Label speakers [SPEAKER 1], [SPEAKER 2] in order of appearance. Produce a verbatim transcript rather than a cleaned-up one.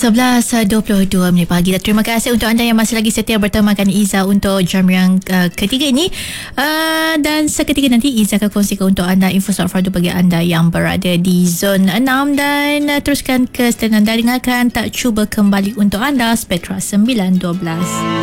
[SPEAKER 1] sebelas dua puluh dua minit pagi. Terima kasih untuk anda yang masih lagi setia bertemakan Iza untuk jam yang uh, ketiga ini. Uh, dan seketika nanti Iza akan kongsikan untuk anda info soal fardu bagi anda yang berada di zon enam. Dan uh, teruskan ke setelah anda dengarkan Tak Cuba Kembali untuk anda Spektra sembilan dua belas.